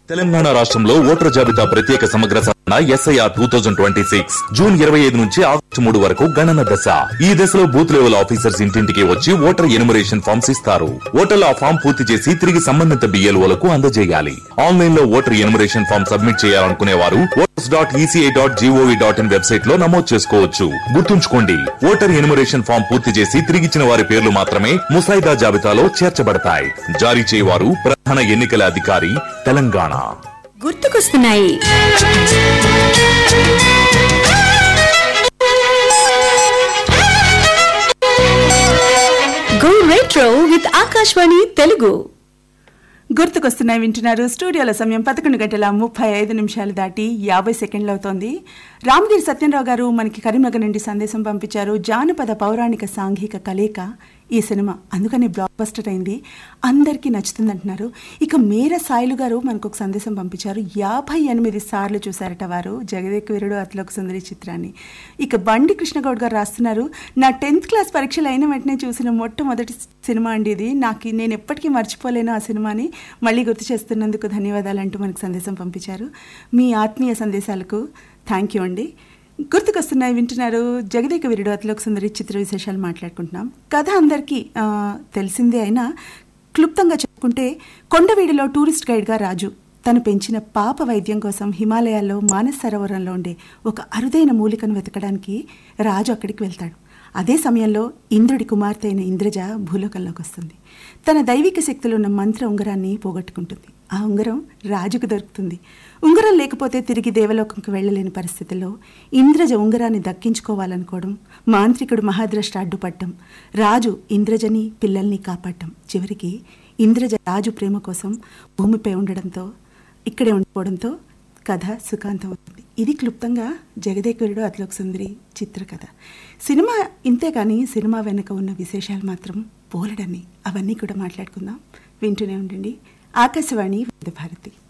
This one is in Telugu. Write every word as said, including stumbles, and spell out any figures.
తెలంగాణ రాష్ట్రంలో ఓటర్ జాబితా ప్రత్యేక సమగ్ర సవరణ SIR two thousand twenty six June ఇరవై ఐదు నుంచి ఆగస్టు మూడు వరకు గణన దశ. ఈ దశలో బూత్ లెవెల్ ఆఫీసర్స్ ఇంటింటికి వచ్చి ఓటర్ ఎన్యుమరేషన్ ఫామ్స్ ఇస్తారు. ఓటర్లు ఆ ఫామ్ పూర్తి చేసి తిరిగి సంబంధిత బిఎల్ఓలకు అందజేయాలి. ఆన్లైన్ లో ఓటర్ ఎన్యుమరేషన్ ఫామ్ సబ్మిట్ చేయాలనుకునే వారు voters dot ECI dot GOV dot in website లో నమోదు చేసుకోవచ్చు. గుర్తుంచుకోండి, ఓటర్ ఎన్యుమరేషన్ ఫామ్ పూర్తి చేసి తిరిగిచ్చిన వారి పేర్లు మాత్రమే ముసాయిదా జాబితాలో చేర్చబడతాయి. జారీ చేయవారు ప్రధాన ఎన్నికల అధికారి, తెలంగాణ. గుర్తుకొస్తున్నాయి. Go retro with Akashvani Telugu. గుర్తుకొస్తున్నాయి వింటున్నారు. స్టూడియోలో సమయం పదకొండు గంటల ముప్పై ఐదు నిమిషాలు దాటి యాభై సెకండ్లు అవుతోంది. రామగిరి సత్యంరావు గారు మనకి కరీంనగర్ నుండి సందేశం పంపించారు. జానపద పౌరాణిక సాంఘిక కలయిక ఈ సినిమా, అందుకని బ్లాక్ బస్టర్ అయింది, అందరికీ నచ్చుతుంది అంటున్నారు. ఇక మేర సాయిలు గారు మనకు ఒక సందేశం పంపించారు. యాభై ఎనిమిది సార్లు చూశారట వారు జగదేక వీరుడు అతిలోక సుందరి చిత్రాన్ని. ఇక బండి కృష్ణగౌడ్ గారు రాస్తున్నారు, నా టెన్త్ క్లాస్ పరీక్షలు అయిన వెంటనే చూసిన మొట్టమొదటి సినిమా అండి ఇది. నాకు నేను ఎప్పటికీ మర్చిపోలేను ఆ సినిమాని. మళ్ళీ గుర్తు చేస్తున్నందుకు ధన్యవాదాలు అంటూ మనకు సందేశం పంపించారు. మీ ఆత్మీయ సందేశాలకు థ్యాంక్ యూ అండి. గుర్తుకొస్తున్నాయి వింటున్నారు. జగదేక వీరుడు అతిలోక సుందరి చిత్ర విశేషాలు మాట్లాడుకుంటున్నాం. కథ అందరికీ తెలిసిందే అయినా క్లుప్తంగా చెప్పుకుంటే, కొండవీడిలో టూరిస్ట్ గైడ్గా రాజు తను పెంచిన పాప వైద్యం కోసం హిమాలయాల్లో మానస్ సరోవరంలో ఉండే ఒక అరుదైన మూలికను వెతకడానికి రాజు అక్కడికి వెళ్తాడు. అదే సమయంలో ఇంద్రుడి కుమార్తె అయిన ఇంద్రజ భూలోకంలోకి వస్తుంది. తన దైవిక శక్తులున్న మంత్ర ఉంగరాన్ని పోగొట్టుకుంటుంది. ఆ ఉంగరం రాజుకు దొరుకుతుంది. ఉంగరం లేకపోతే తిరిగి దేవలోకంకు వెళ్ళలేని పరిస్థితుల్లో ఇంద్రజ ఉంగరాన్ని దక్కించుకోవాలనుకోవడం, మాంత్రికుడు మహాద్రష్ట అడ్డుపడటం, రాజు ఇంద్రజని పిల్లల్ని కాపాడటం, చివరికి ఇంద్రజ రాజు ప్రేమ కోసం భూమిపై ఉండడంతో ఇక్కడే ఉండిపోవడంతో కథ సుఖాంతం అవుతుంది. ఇది క్లుప్తంగా జగదేక వీరుడు అతిలోక సుందరి చిత్రకథ. సినిమా ఇంతే కానీ సినిమా వెనుక ఉన్న విశేషాలు మాత్రం పోలడని. అవన్నీ కూడా మాట్లాడుకుందాం. వింటూనే ఉండండి. ఆకాశవాణి వివిధ భారతి.